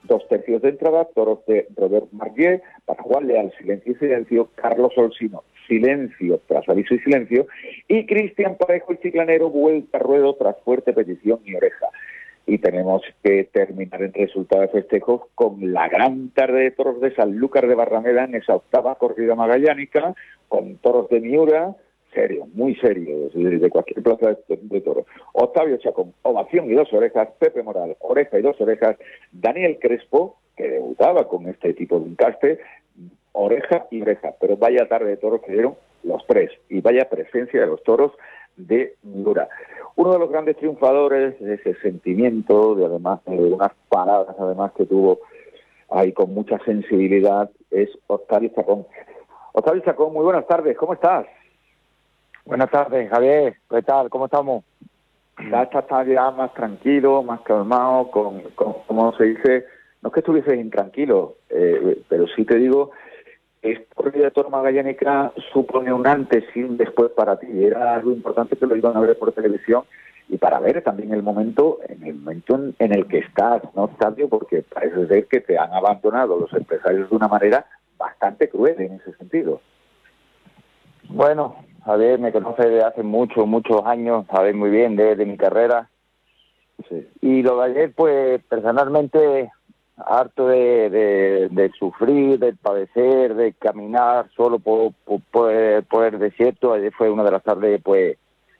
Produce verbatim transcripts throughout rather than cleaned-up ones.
Dos tercios de entrada, toros de Robert Marguer, para jugarle al silencio y silencio, Carlos Olsino, silencio tras aviso y silencio, y Cristian Parejo, el chiclanero, vuelta a ruedo tras fuerte petición y oreja. Y tenemos que terminar el resultado de festejos con la gran tarde de toros de Sanlúcar de Barrameda en esa octava corrida magallánica, con toros de Miura, serio, muy serio, de cualquier plaza de, de toros. Octavio Chacón, ovación y dos orejas. Pepe Moral, oreja y dos orejas. Daniel Crespo, que debutaba con este tipo de encaste, oreja y oreja. Pero vaya tarde de toros que dieron los tres, y vaya presencia de los toros de Miura. Uno de los grandes triunfadores de ese sentimiento, de además de unas paradas además que tuvo ahí con mucha sensibilidad, es Octavio Chacón. Octavio Chacón, muy buenas tardes, ¿cómo estás? Buenas tardes, Javier. ¿Qué tal? ¿Cómo estamos? Ya estás ya más tranquilo, más calmado, con, con, como se dice, no es que estuvieses intranquilo, eh, pero sí te digo, esta corrida de toros magallánica supone un antes y un después para ti. Era algo importante que lo iban a ver por televisión y para ver también el momento, en el momento en, en el que estás, ¿no, Octavio? Porque parece ser que te han abandonado los empresarios de una manera bastante cruel en ese sentido. Bueno, Javier me conoce desde hace muchos, muchos años, sabes muy bien desde mi carrera. Sí. Y lo de ayer, pues, personalmente, harto de, de, de sufrir, de padecer, de caminar solo por, por, por, por el desierto. Ayer fue una de las tardes, pues,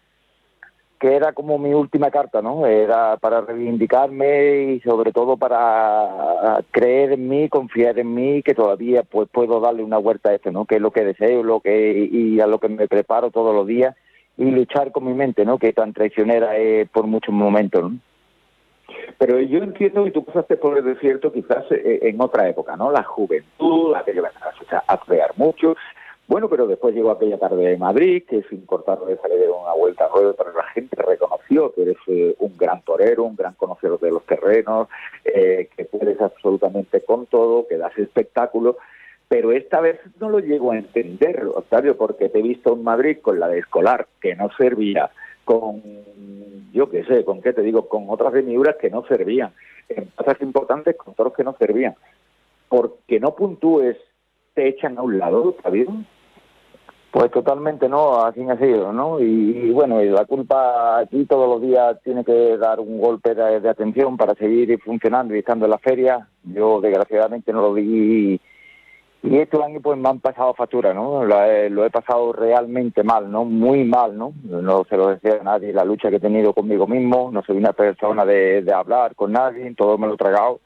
que era como mi última carta, ¿no? Era para reivindicarme y sobre todo para creer en mí, confiar en mí, que todavía pues puedo darle una vuelta a esto, ¿no? Que es lo que deseo, lo que y a lo que me preparo todos los días, y luchar con mi mente, ¿no? Que tan traicionera es por muchos momentos, ¿no? Pero yo entiendo que tú pasaste por el desierto quizás eh, en otra época, ¿no? La juventud, aquello que a crear mucho. Bueno, pero después llegó aquella tarde de Madrid, que sin cortar de salir una vuelta a ruedo, pero la gente reconoció que eres eh, un gran torero, un gran conocedor de los terrenos, eh, que puedes absolutamente con todo, que das espectáculo, pero esta vez no lo llego a entender, Octavio, porque te he visto en Madrid con la de Escolar, que no servía, con, yo qué sé, con qué te digo, con otras de Miura que no servían, en plazas importantes con toros que no servían. Porque no puntúes, te echan a un lado, Octavio. Pues totalmente no, así ha sido, ¿no? Y, y bueno, y la culpa aquí todos los días tiene que dar un golpe de, de atención para seguir funcionando y estando en la feria. Yo desgraciadamente no lo vi y estos años pues me han pasado factura, ¿no? Lo he, lo he pasado realmente mal, ¿no? Muy mal, ¿no? No se lo decía a nadie, la lucha que he tenido conmigo mismo, no soy una persona de, de hablar con nadie, todo me lo he tragado.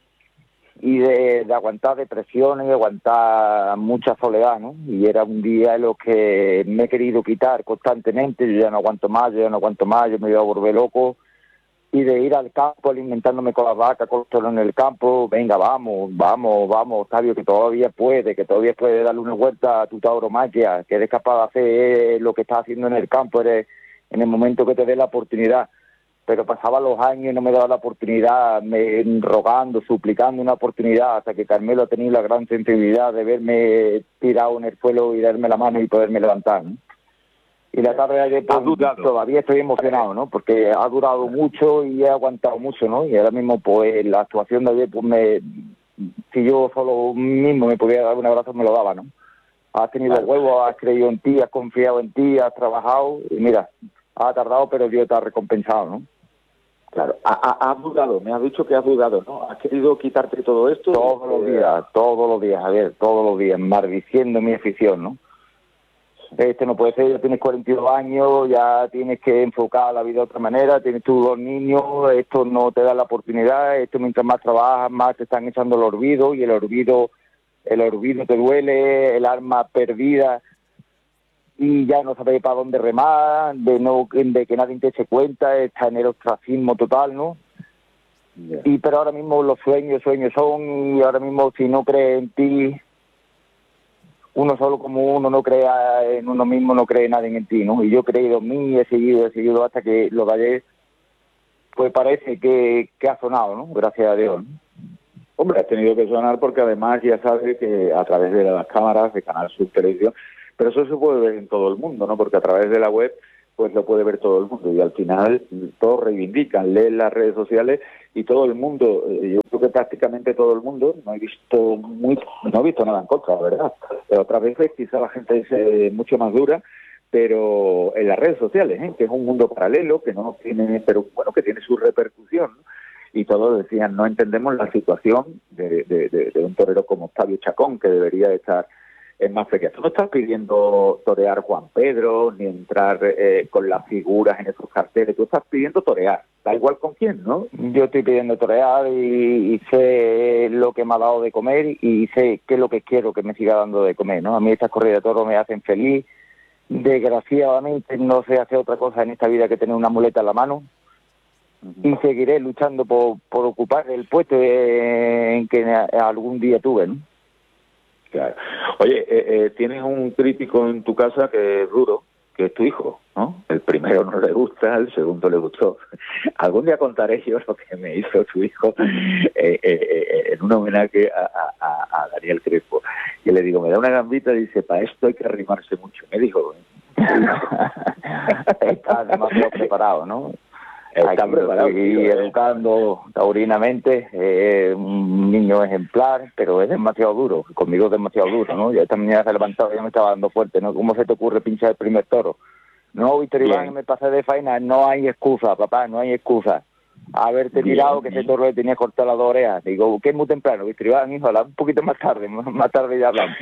Y de, de aguantar depresiones, de aguantar mucha soledad, ¿no? Y era un día en lo que me he querido quitar constantemente, yo ya no aguanto más, yo ya no aguanto más, yo me iba a volver loco, y de ir al campo alimentándome con las vacas, con todo en el campo, venga, vamos, vamos, vamos, Octavio, que todavía puede, que todavía puede darle una vuelta a tu tauromaquia, que eres capaz de hacer lo que estás haciendo en el campo, eres en el momento que te dé la oportunidad. Pero pasaban los años y no me daba la oportunidad, me rogando, suplicando una oportunidad, hasta que Carmelo ha tenido la gran sensibilidad de verme tirado en el suelo y darme la mano y poderme levantar, ¿no? Y la tarde de ayer pues, todavía estoy emocionado, ¿no? Porque ha durado mucho y he aguantado mucho, ¿no? Y ahora mismo, pues, la actuación de ayer, pues, me, si yo solo mismo me pudiera dar un abrazo, me lo daba, ¿no? Has tenido Claro. huevos, has creído en ti, has confiado en ti, has trabajado, y mira, ha tardado, pero Dios te ha recompensado, ¿no? Claro, ha, ha, has dudado, me has dicho que has dudado, ¿no? ¿Has querido quitarte todo esto? Todos los días, todos los días, Javier, todos los días, maldiciendo mi afición, ¿no? Este no puede ser, ya tienes cuarenta y dos años, ya tienes que enfocar la vida de otra manera, tienes tus dos niños, esto no te da la oportunidad, esto mientras más trabajas, más te están echando el olvido, y el olvido, el olvido te duele, el alma perdida, y ya no sabes para dónde remar, de no de que nadie te eche cuenta, está en el ostracismo total, ¿no? Yeah. Y pero ahora mismo los sueños, sueños son, y ahora mismo si no crees en ti, uno solo como uno no crea en uno mismo, no cree nadie en ti, ¿no? Y yo he creído en mí, he seguido, he seguido hasta que lo de ayer, pues parece que, que ha sonado, ¿no? Gracias a Dios, ¿no? Hombre, ha tenido que sonar porque además ya sabes que a través de las cámaras de Canal Sur Televisión, pero eso se puede ver en todo el mundo, ¿no? Porque a través de la web, pues lo puede ver todo el mundo y al final todos reivindican, leen las redes sociales y todo el mundo, yo creo que prácticamente todo el mundo, no he visto muy, no he visto nada en contra, la verdad, pero otras veces quizá la gente es eh, mucho más dura, pero en las redes sociales, ¿eh? Que es un mundo paralelo, que no tiene, pero bueno, que tiene su repercusión, ¿no? Y todos decían, no entendemos la situación de, de, de, de un torero como Octavio Chacón, que debería estar en más feria. Tú no estás pidiendo torear Juan Pedro, ni entrar eh, con las figuras en esos carteles, tú estás pidiendo torear, da igual con quién, ¿no? Yo estoy pidiendo torear y, y sé lo que me ha dado de comer y sé qué es lo que quiero que me siga dando de comer, ¿no? A mí estas corridas de toros me hacen feliz. Desgraciadamente no sé hacer otra cosa en esta vida que tener una muleta en la mano. Y seguiré luchando por, por ocupar el puesto en que algún día tuve, ¿no? Claro. Oye, eh, eh, tienes un crítico en tu casa que es duro, que es tu hijo, ¿no? El primero no le gusta, el segundo le gustó. Algún día contaré yo lo que me hizo tu hijo eh, eh, eh, en un homenaje a, a, a Daniel Crespo. Y le digo, me da una gambita y dice, para esto hay que arrimarse mucho. Me dijo, ¿eh? Está demasiado preparado, ¿no? Está preparado. Y educando taurinamente, eh, un niño ejemplar, pero es demasiado duro, conmigo es demasiado duro, ¿no? Ya esta mañana se ha levantado y ya me estaba dando fuerte, ¿no? ¿Cómo se te ocurre pinchar el primer toro? No, Víctor Iván, me pasé de faena, no hay excusa, papá, no hay excusa. Haberte bien, tirado, que bien. Ese toro le tenía cortado las dos orejas. Digo, que es muy temprano, Víctor Iván, hijo, habla un poquito más tarde, más tarde ya hablamos.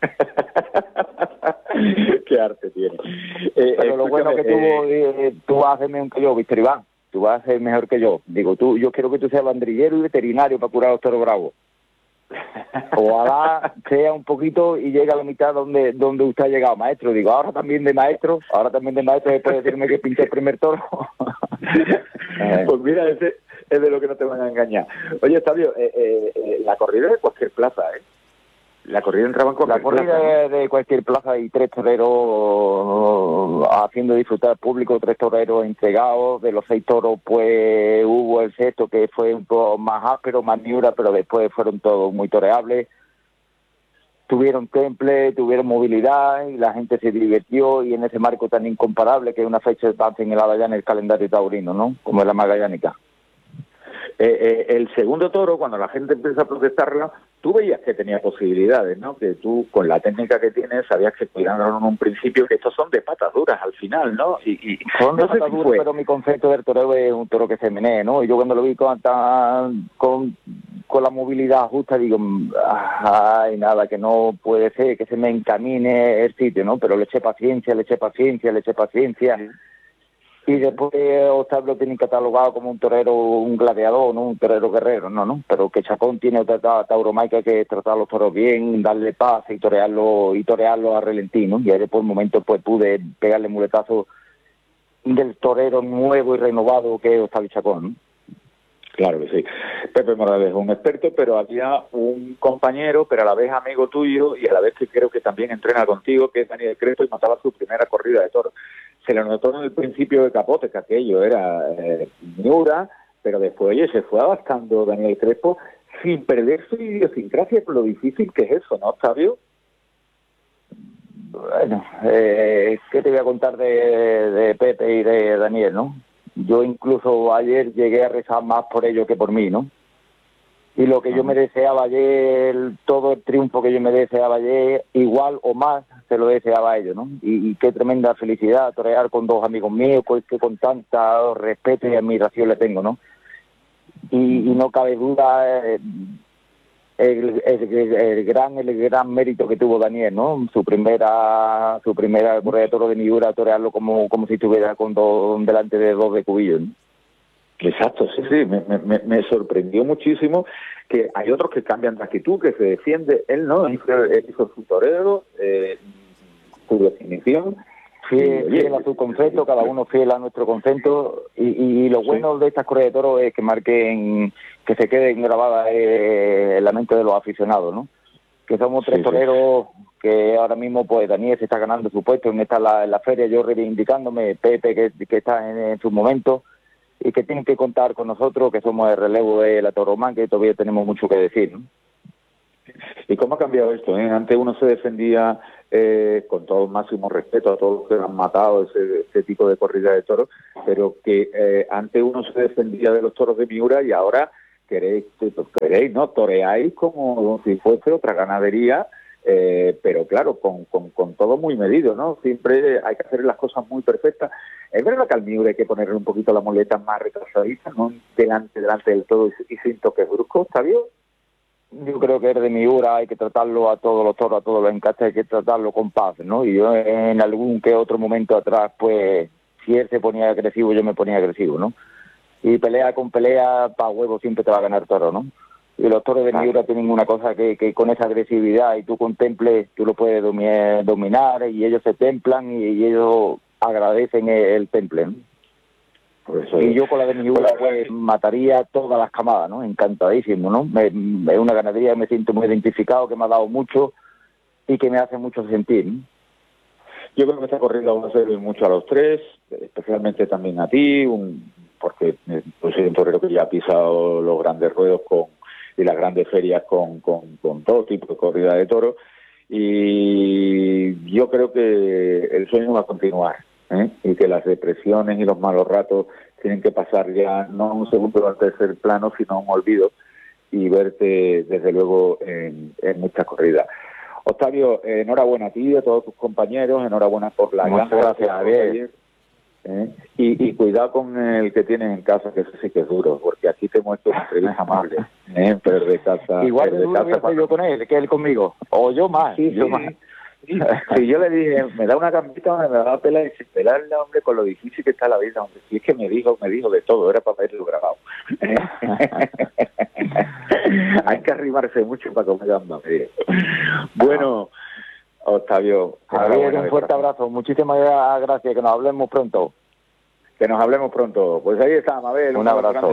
Qué arte tiene. Eh, pero lo bueno que tuvo, eh, tú vas a hacer mejor que yo, Víctor Iván. Tú vas a ser mejor que yo. Digo, tú, yo quiero que tú seas bandrillero y veterinario para curar a los toros bravos. Ojalá sea un poquito y llegue a la mitad donde donde usted ha llegado, maestro. Digo, ahora también de maestro, ahora también de maestro después de decirme que pinche el primer toro. Pues mira, ese es de lo que no te van a engañar. Oye, Octavio, eh, eh, eh, la corrida de cualquier plaza, ¿eh? La corrida entraba en cualquier La corrida plaza, de, de cualquier plaza y tres toreros haciendo disfrutar al público, tres toreros entregados. De los seis toros, pues hubo el sexto que fue un poco más áspero, más miura, pero después fueron todos muy toreables. Tuvieron temple, tuvieron movilidad y la gente se divirtió, y en ese marco tan incomparable que es una fecha tan señalada ya en el calendario taurino, ¿no? Como es la magallánica. Eh, eh, el segundo toro, cuando la gente empieza a protestarla, tú veías que tenía posibilidades, ¿no? Que tú, con la técnica que tienes, sabías que cuidaron en un principio que estos son de patas duras al final, ¿no? Y, y son de no patas duras, pero mi concepto del toreo es un toro que se menee, ¿no? Y yo cuando lo vi con, con, con la movilidad justa, digo, ay, nada, que no puede ser, que se me encamine el sitio, ¿no? Pero le eché paciencia, le eché paciencia, le eché paciencia. Sí. Y después Octavio tiene catalogado como un torero, un gladiador, no un torero guerrero, no, no. Pero que Chacón tiene otra tauromaquia que tratar a los toros bien, darle paz y torearlo y torearlo a relentí, ¿no? Y ahí por un momento pues pude pegarle muletazo del torero nuevo y renovado que es Octavio Chacón, ¿no? Claro que sí. Pepe Morales, un experto, pero había un compañero, pero a la vez amigo tuyo y a la vez que creo que también entrena contigo, que es Daniel Crespo, y mataba su primera corrida de toros. Se le notó en el principio de capote que aquello era eh, miura, pero después, oye, se fue adaptando Daniel Crespo sin perder su idiosincrasia, con lo difícil que es eso, ¿no, Octavio? Bueno, eh, ¿qué te voy a contar de, de Pepe y de Daniel, no? Yo incluso ayer llegué a rezar más por ellos que por mí, ¿no? Y lo que yo me deseaba ayer, todo el triunfo que yo me deseaba ayer, igual o más, se lo deseaba a ellos, ¿no? Y, y qué tremenda felicidad torear con dos amigos míos, pues, que con tanta respeto y admiración le tengo, ¿no? Y, y no cabe duda eh, el, el, el, el gran el gran mérito que tuvo Daniel, ¿no? Su primera su primera correa de toro de Miura, torearlo como como si estuviera con dos, delante de dos de cubillos, ¿no? Exacto, sí, sí, me, me, me sorprendió muchísimo que hay otros que cambian de actitud, que se defiende, él no, él hizo su torero, eh, su definición. Fiel, fiel a su concepto, cada uno fiel a nuestro concepto, y, y, y lo bueno sí. de estas correas de toros es que marquen, que se queden grabadas eh, en la mente de los aficionados, ¿no? Que somos tres sí, toreros sí. que ahora mismo, pues Daniel se está ganando su puesto, en esta la, la feria, yo reivindicándome, Pepe que, que está en, en su momento, y que tienen que contar con nosotros, que somos el relevo de la Toromán, que todavía tenemos mucho que decir, ¿no? ¿Y cómo ha cambiado esto? Eh? Antes uno se defendía eh, con todo el máximo respeto a todos los que han matado ese, ese tipo de corrida de toros, pero que eh, antes uno se defendía de los toros de Miura y ahora queréis, queréis ¿no? Toreáis como si fuese otra ganadería, eh, pero claro, con, con, con todo muy medido, ¿no? Siempre hay que hacer las cosas muy perfectas. Es verdad que al Miura hay que ponerle un poquito la muleta más retrasadita, ¿no? Delante, delante del todo y, y sin toques bruscos, ¿está bien? Yo creo que el de Miura hay que tratarlo a todos los toros, a todos los encastes, hay que tratarlo con paz, ¿no? Y yo en algún que otro momento atrás, pues, si él se ponía agresivo, yo me ponía agresivo, ¿no? Y pelea con pelea, pa' huevo siempre te va a ganar toro, ¿no? Y los toros de Miura tienen una cosa que, que con esa agresividad y tú contemples, tú lo puedes dominar, dominar y ellos se templan y, y ellos agradecen el, el temple, ¿no? Eso, y yo con la de Miura pues mataría todas las camadas, ¿no? Encantadísimo, ¿no? Me, me, es una ganadería que me siento muy identificado, que me ha dado mucho y que me hace mucho sentir, ¿no? Yo creo que esta corrida va a servir mucho a los tres, especialmente también a ti, un, porque pues, soy un torero que ya ha pisado los grandes ruedos con y las grandes ferias con, con, con todo tipo de corrida de toros, y yo creo que el sueño va a continuar. ¿Eh? Y que las depresiones y los malos ratos tienen que pasar ya no a un segundo o al tercer plano, sino a un olvido, y verte desde luego en, en muchas corridas. Octavio, eh, enhorabuena a ti y a todos tus compañeros, enhorabuena por la Muchas gran gracias, Javier. ¿Eh? Y, y cuidado con el que tienes en casa, que ese sí que es duro, porque aquí te muestro una entrevista amable, ¿eh? Pero de casa, igual de de duro casa, voy a yo con él, que él conmigo, o yo más, sí, yo sí, más. sí. Si yo le dije, me da una gambita, me da pela y sin pelarle, hombre, con lo difícil que está la vida, hombre. Si es que me dijo, me dijo de todo, era para verlo grabado. Hay que arrimarse mucho para comer gamba, me dijo. Bueno, Octavio, Javier, un fuerte abrazo, muchísimas gracias, que nos hablemos pronto. Que nos hablemos pronto. Pues ahí está, Mabel. Un abrazo.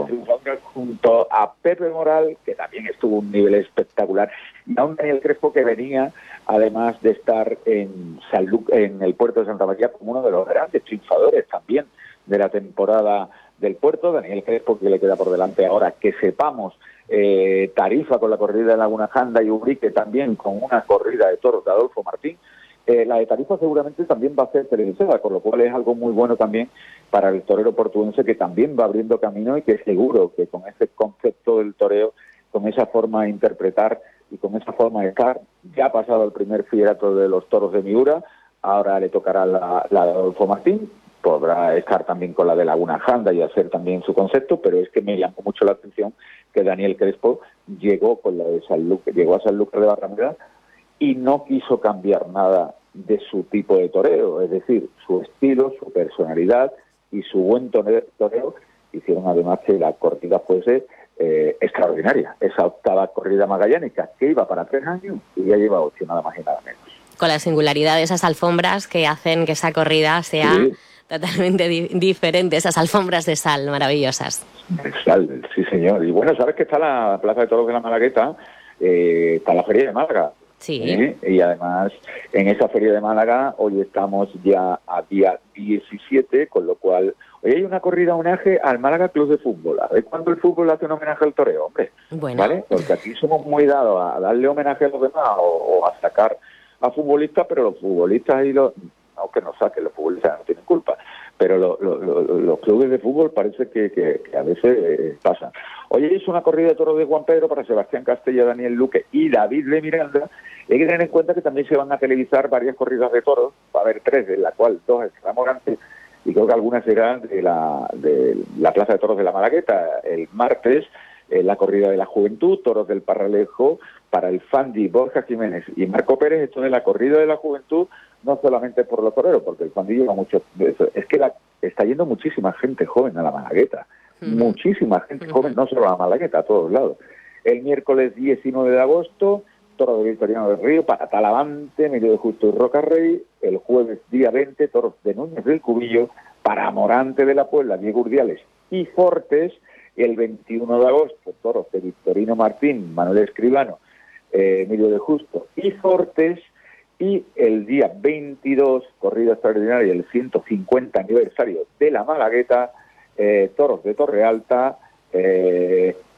Junto a Pepe Moral, que también estuvo a un nivel espectacular, y a un Daniel Crespo que venía, además de estar en San Lu en el puerto de Santa María, como uno de los grandes triunfadores también de la temporada del puerto. Daniel Crespo, que le queda por delante ahora, que sepamos, eh, Tarifa con la corrida de Laguna Janda y Ubrique también con una corrida de toros de Adolfo Martín. Eh, la de Tarifa seguramente también va a ser televisada, con lo cual es algo muy bueno también para el torero portuense, que también va abriendo camino y que seguro que con ese concepto del toreo, con esa forma de interpretar y con esa forma de estar, ya ha pasado el primer fierato de los toros de Miura, ahora le tocará la, la de Adolfo Martín, podrá estar también con la de Laguna Janda y hacer también su concepto, pero es que me llamó mucho la atención que Daniel Crespo llegó con la de Sanlúcar, llegó a Sanlúcar de Barrameda y no quiso cambiar nada de su tipo de toreo, es decir, su estilo, su personalidad y su buen toreo hicieron además que la corrida fuese eh, extraordinaria. Esa octava corrida magallánica que iba para tres años y ya lleva ocho, nada más y nada menos. Con la singularidad de esas alfombras que hacen que esa corrida sea sí. totalmente di diferente, esas alfombras de sal maravillosas. De sal, sí señor. Y bueno, sabes que está la Plaza de Toros de la Malagueta, eh, está la Feria de Málaga. Sí. ¿Eh? Y además, en esa Feria de Málaga, hoy estamos ya a día diecisiete, con lo cual, hoy hay una corrida homenaje al Málaga Club de Fútbol. A ver cuándo el fútbol hace un homenaje al toreo, hombre. Bueno. ¿Vale? Porque aquí somos muy dados a darle homenaje a los demás o, o a sacar a futbolistas, pero los futbolistas y los... aunque no saquen, los futbolistas no tienen culpa, pero lo, lo, lo, los clubes de fútbol parece que, que, que a veces eh, pasan. Hoy hizo una corrida de toros de Juan Pedro para Sebastián Castella, Daniel Luque y David de Miranda. Hay que tener en cuenta que también se van a televisar varias corridas de toros, va a haber tres, de las cuales dos estarán Morante, y creo que algunas serán de la, de la Plaza de Toros de la Malagueta. El martes, eh, la corrida de la Juventud, toros del Parralejo, para el Fandi, Borja Jiménez y Marco Pérez. Esto de la corrida de la Juventud, no solamente por los toreros, porque el Fandi lleva mucho... Es que la, está yendo muchísima gente joven a la Malagueta, uh-huh. muchísima gente uh-huh. joven, no solo a la Malagueta, a todos lados. El miércoles diecinueve de agosto, toro de Victoriano del Río para Talavante, Emilio de Justo y Roca Rey. El jueves día veinte, toros de Núñez del Cubillo para Morante de la Puebla, Diego Urdiales y Fortes. El veintiuno de agosto, toros de Victorino Martín, Manuel Escribano, eh, Emilio de Justo y Fortes. Y el día veintidós, corrida extraordinaria, el ciento cincuenta aniversario de la Malagueta, eh, toros de Torre Alta, eh,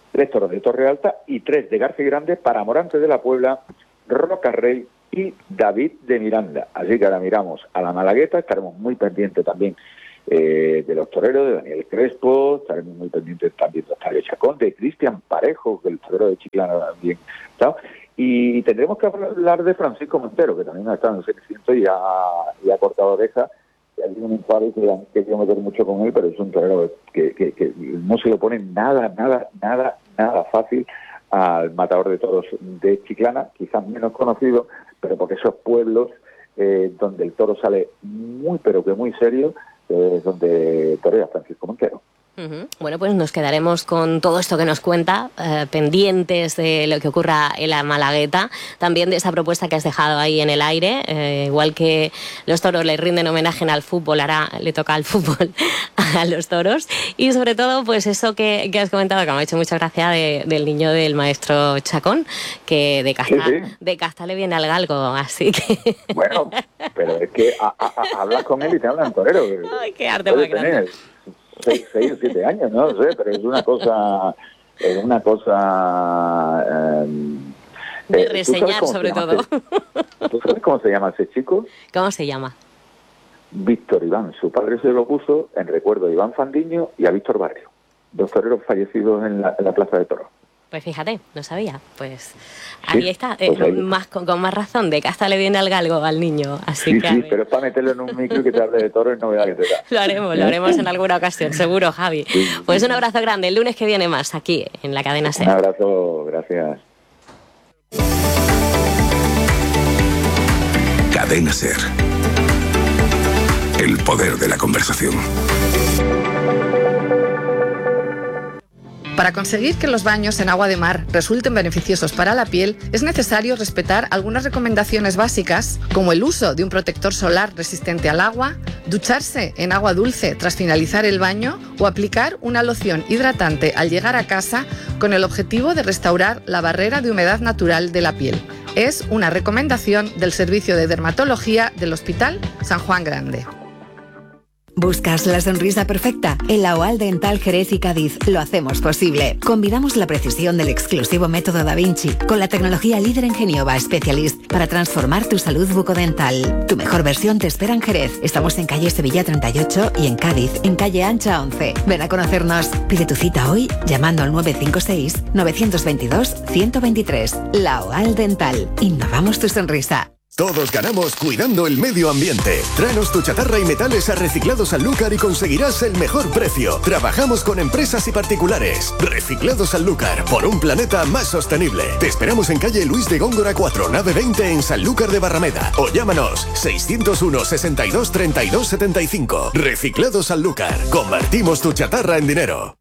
tres toros de Torre Alta y tres de García Grande para Morante de la Puebla, Rocarrey y David de Miranda. Así que ahora miramos a la Malagueta, estaremos muy pendientes también eh, de los toreros, de Daniel Crespo, estaremos muy pendientes también de Octavio Chacón, de Cristian Parejo, que el torero de Chiclana también, ¿sabes? Y tendremos que hablar de Francisco Montero, que también ha estado en Ceniciento y ha, y ha cortado oreja. Hay un imparo que han querido meter mucho con él, pero es un torero que, que, que no se lo pone nada, nada, nada, nada fácil al matador de toros de Chiclana, quizás menos conocido, pero porque esos pueblos eh, donde el toro sale muy, pero que muy serio, eh, es donde torea Francisco Montero. Uh-huh. Bueno, pues nos quedaremos con todo esto que nos cuenta, eh, pendientes de lo que ocurra en la Malagueta, también de esa propuesta que has dejado ahí en el aire, eh, igual que los toros le rinden homenaje al fútbol, ahora le toca al fútbol a los toros, y sobre todo pues eso que, que has comentado, que me ha hecho mucha gracia de, del niño del maestro Chacón, que de casta, sí, sí. de casta le viene al galgo, así que... Bueno, pero es que a, a, a, hablas con él y te hablan torero. Ay, qué arte más grande. Seis, seis o siete años, no sé, pero es una cosa, es una cosa eh, de reseñar sobre todo. Ese, ¿Tú sabes cómo se llama ese chico? ¿Cómo se llama? Víctor Iván. Su padre se lo puso en recuerdo a Iván Fandiño y a Víctor Barrio, dos toreros fallecidos en la, en la Plaza de Toros. Pues fíjate, no sabía. Pues ahí sí, está, eh, pues ahí. Más, con, con más razón, de casta le viene al galgo al niño. Así sí, que, sí, pero es para meterlo en un micro y que te hable de toros y no vea que te da. Lo haremos, lo haremos en alguna ocasión, seguro, Javi. Sí, pues un abrazo grande, el lunes que viene más, aquí, en la cadena SER. Un abrazo, gracias. Cadena SER. El poder de la conversación. Para conseguir que los baños en agua de mar resulten beneficiosos para la piel, es necesario respetar algunas recomendaciones básicas, como el uso de un protector solar resistente al agua, ducharse en agua dulce tras finalizar el baño o aplicar una loción hidratante al llegar a casa con el objetivo de restaurar la barrera de humedad natural de la piel. Es una recomendación del Servicio de Dermatología del Hospital San Juan Grande. ¿Buscas la sonrisa perfecta? En la OAL Dental Jerez y Cádiz lo hacemos posible. Combinamos la precisión del exclusivo método Da Vinci con la tecnología líder en Genioba Specialist para transformar tu salud bucodental. Tu mejor versión te espera en Jerez. Estamos en calle Sevilla treinta y ocho y en Cádiz, en calle Ancha once. Ven a conocernos. Pide tu cita hoy llamando al nueve cinco seis, nueve dos dos, uno cero dos tres. La OAL Dental. Innovamos tu sonrisa. Todos ganamos cuidando el medio ambiente. Tráenos tu chatarra y metales a Reciclados Sanlúcar y conseguirás el mejor precio. Trabajamos con empresas y particulares. Reciclados Sanlúcar, por un planeta más sostenible. Te esperamos en calle Luis de Góngora cuatro, nave veinte en Sanlúcar de Barrameda. O llámanos seiscientos uno, sesenta y dos, treinta y dos, setenta y cinco. Reciclados Sanlúcar. Convertimos tu chatarra en dinero.